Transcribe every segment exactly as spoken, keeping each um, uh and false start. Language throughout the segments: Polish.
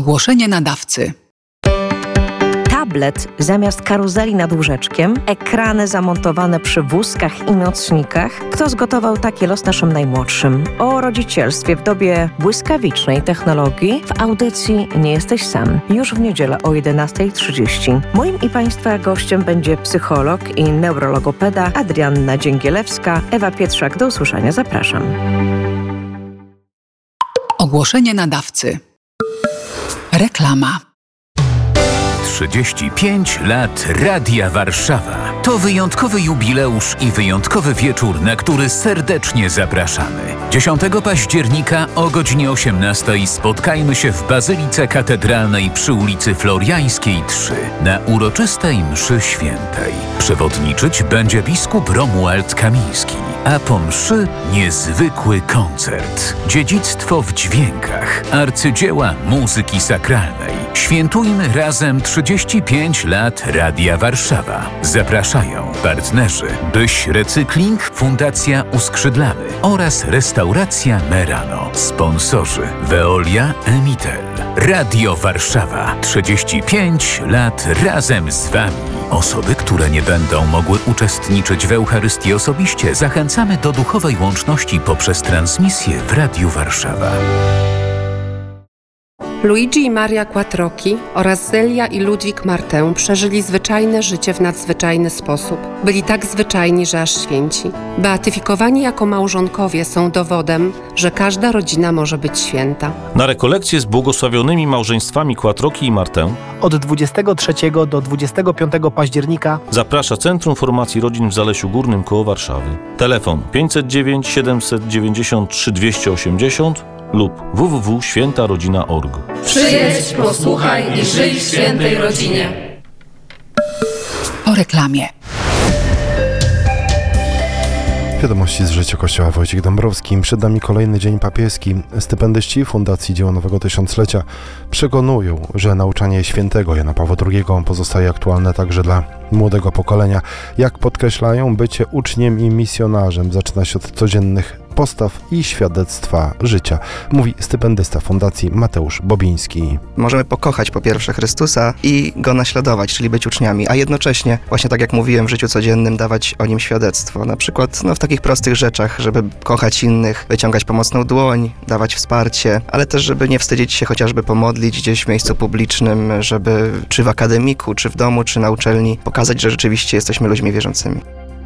Ogłoszenie nadawcy. Tablet zamiast karuzeli nad łóżeczkiem, ekrany zamontowane przy wózkach i nocnikach. Kto zgotował taki los naszym najmłodszym? O rodzicielstwie w dobie błyskawicznej technologii w audycji Nie jesteś sam. Już w niedzielę o jedenasta trzydzieści. Moim i Państwa gościem będzie psycholog i neurologopeda Adrianna Dzięgielewska. Ewa Pietrzak, do usłyszenia. Zapraszam. Ogłoszenie nadawcy. Reklama. trzydzieści pięć lat Radia Warszawa. To wyjątkowy jubileusz i wyjątkowy wieczór, na który serdecznie zapraszamy. dziesiątego października o godzinie osiemnastej spotkajmy się w Bazylice Katedralnej przy ulicy Floriańskiej trzy na uroczystej mszy świętej. Przewodniczyć będzie biskup Romuald Kamiński, a po mszy niezwykły koncert. Dziedzictwo w dźwiękach, arcydzieła muzyki sakralnej. Świętujmy razem trzydzieści pięć lat Radia Warszawa. Zapraszają partnerzy Byś Recykling, Fundacja Uskrzydlamy oraz Restauracja Merano. Sponsorzy Veolia, Emitel. Radio Warszawa. trzydzieści pięć lat razem z Wami. Osoby, które nie będą mogły uczestniczyć w Eucharystii osobiście, zachęcamy do duchowej łączności poprzez transmisję w Radiu Warszawa. Luigi i Maria Quattrocchi oraz Zelia i Ludwik Martę przeżyli zwyczajne życie w nadzwyczajny sposób. Byli tak zwyczajni, że aż święci. Beatyfikowani jako małżonkowie są dowodem, że każda rodzina może być święta. Na rekolekcje z błogosławionymi małżeństwami Quattrocchi i Martę od dwudziestego trzeciego do dwudziestego piątego października zaprasza Centrum Formacji Rodzin w Zalesiu Górnym koło Warszawy. Telefon pięćset dziewięć siedemset dziewięćdziesiąt trzy dwieście osiemdziesiąt lub w w w kropka święta rodzina kropka org. Przyjedź, posłuchaj i żyj w świętej rodzinie. Po reklamie. Wiadomości z życia Kościoła. Wojciech Dąbrowski. Przed nami kolejny dzień papieski. Stypendyści Fundacji Dzieło Nowego Tysiąclecia przekonują, że nauczanie świętego Jana Pawła drugiego pozostaje aktualne także dla młodego pokolenia. Jak podkreślają, bycie uczniem i misjonarzem zaczyna się od codziennych postaw i świadectwa życia, mówi stypendysta Fundacji Mateusz Bobiński. Możemy pokochać po pierwsze Chrystusa i Go naśladować, czyli być uczniami, a jednocześnie, właśnie tak jak mówiłem, w życiu codziennym dawać o Nim świadectwo. Na przykład no, w takich prostych rzeczach, żeby kochać innych, wyciągać pomocną dłoń, dawać wsparcie, ale też, żeby nie wstydzić się chociażby pomodlić gdzieś w miejscu publicznym, żeby czy w akademiku, czy w domu, czy na uczelni pokazać, że rzeczywiście jesteśmy ludźmi wierzącymi.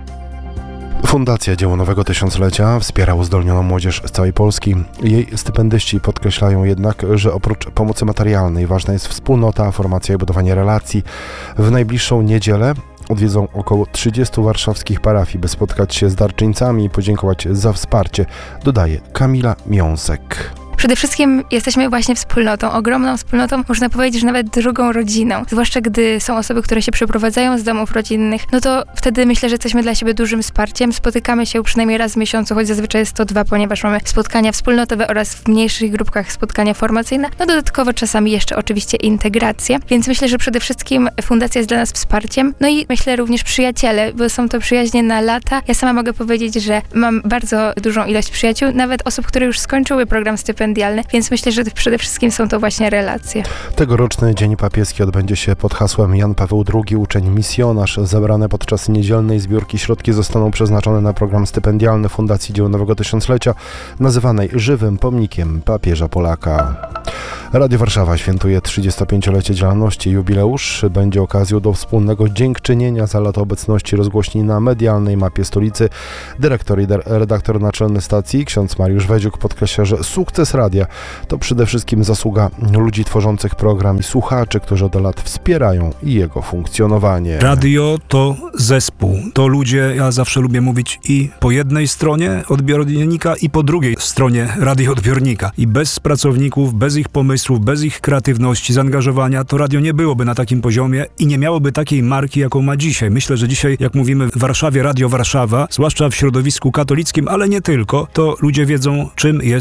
Fundacja Dzieło Nowego Tysiąclecia wspiera uzdolnioną młodzież z całej Polski. Jej stypendyści podkreślają jednak, że oprócz pomocy materialnej ważna jest wspólnota, formacja i budowanie relacji. W najbliższą niedzielę odwiedzą około trzydziestu warszawskich parafii, by spotkać się z darczyńcami i podziękować za wsparcie, dodaje Kamila Miąsek. Przede wszystkim jesteśmy właśnie wspólnotą, ogromną wspólnotą, można powiedzieć, że nawet drugą rodziną. Zwłaszcza gdy są osoby, które się przeprowadzają z domów rodzinnych, no to wtedy myślę, że jesteśmy dla siebie dużym wsparciem. Spotykamy się przynajmniej raz w miesiącu, choć zazwyczaj jest to dwa, ponieważ mamy spotkania wspólnotowe oraz w mniejszych grupkach spotkania formacyjne. No dodatkowo czasami jeszcze oczywiście integracje, więc myślę, że przede wszystkim fundacja jest dla nas wsparciem. No i myślę również przyjaciele, bo są to przyjaźnie na lata. Ja sama mogę powiedzieć, że mam bardzo dużą ilość przyjaciół, nawet osób, które już skończyły program stypendialny, więc myślę, że przede wszystkim są to właśnie relacje. Tegoroczny Dzień Papieski odbędzie się pod hasłem Jan Paweł drugi, uczeń misjonarz. Zebrane podczas niedzielnej zbiórki środki zostaną przeznaczone na program stypendialny Fundacji Dzieło Nowego Tysiąclecia, nazywanej żywym pomnikiem papieża Polaka. Radio Warszawa świętuje trzydziestopięciolecie działalności. Jubileusz będzie okazją do wspólnego dziękczynienia za lata obecności rozgłośni na medialnej mapie stolicy. Dyrektor i redaktor naczelny stacji, ksiądz Mariusz Wedziuk, podkreśla, że sukces radia to przede wszystkim zasługa ludzi tworzących program i słuchaczy, którzy od lat wspierają jego funkcjonowanie. Radio to zespół. To ludzie, ja zawsze lubię mówić, i po jednej stronie odbiornika, i po drugiej stronie radioodbiornika. I bez pracowników, bez ich pomysłów, bez ich kreatywności, zaangażowania, to radio nie byłoby na takim poziomie i nie miałoby takiej marki, jaką ma dzisiaj. Myślę, że dzisiaj, jak mówimy w Warszawie, Radio Warszawa, zwłaszcza w środowisku katolickim, ale nie tylko, to ludzie wiedzą, czym jest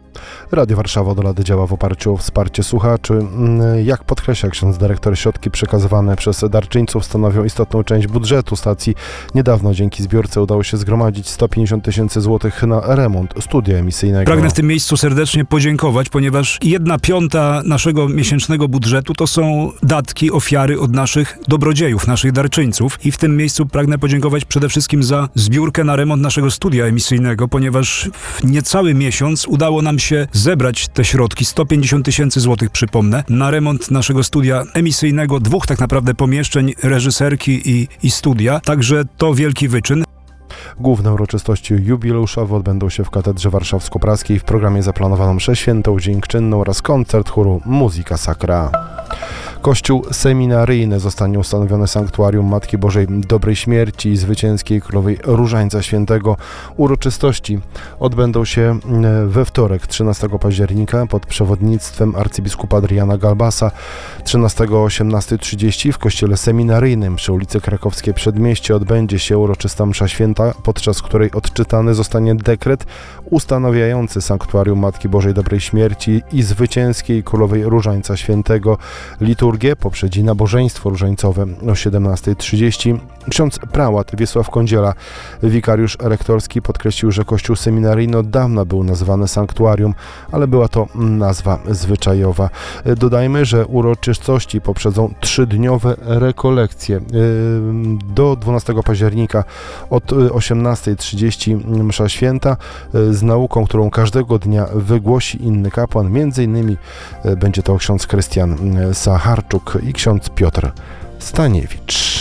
Radio Warszawa od lat działa w oparciu o wsparcie słuchaczy. Jak podkreśla ksiądz dyrektor, środki przekazywane przez darczyńców stanowią istotną część budżetu stacji. Niedawno dzięki zbiórce udało się zgromadzić sto pięćdziesiąt tysięcy złotych na remont studia emisyjnego. Pragnę w tym miejscu serdecznie podziękować, ponieważ jedna piąta naszego miesięcznego budżetu to są datki, ofiary od naszych dobrodziejów, naszych darczyńców. I w tym miejscu pragnę podziękować przede wszystkim za zbiórkę na remont naszego studia emisyjnego, ponieważ w niecały miesiąc udało nam się zebrać te środki, sto pięćdziesiąt tysięcy złotych, przypomnę, na remont naszego studia emisyjnego, dwóch tak naprawdę pomieszczeń, reżyserki i, i studia, także to wielki wyczyn. Główne uroczystości jubileuszowe odbędą się w Katedrze Warszawsko-Praskiej. W programie zaplanowano mszę świętą, dziękczynną oraz koncert chóru Muzyka Sacra. Kościół seminaryjny zostanie ustanowiony sanktuarium Matki Bożej Dobrej Śmierci i Zwycięskiej Królowej Różańca Świętego. Uroczystości odbędą się we wtorek, trzynastego października, pod przewodnictwem arcybiskupa Adriana Galbasa. trzynastego o osiemnastej trzydzieści w kościele seminaryjnym przy ulicy Krakowskiej Przedmieście odbędzie się uroczysta msza święta, podczas której odczytany zostanie dekret ustanawiający sanktuarium Matki Bożej Dobrej Śmierci i Zwycięskiej Królowej Różańca Świętego. Liturgię poprzedzi nabożeństwo różańcowe o siedemnastej trzydzieści. Ksiądz prałat Wiesław Kądziela, wikariusz rektorski, podkreślił, że kościół seminaryjny od dawna był nazwany sanktuarium, ale była to nazwa zwyczajowa. Dodajmy, że uroczystości poprzedzą trzydniowe rekolekcje. Do dwunastego października od osiemnastej trzydzieści msza święta z nauką, którą każdego dnia wygłosi inny kapłan. Między innymi będzie to ksiądz Krystian Sacharczuk i ksiądz Piotr Staniewicz.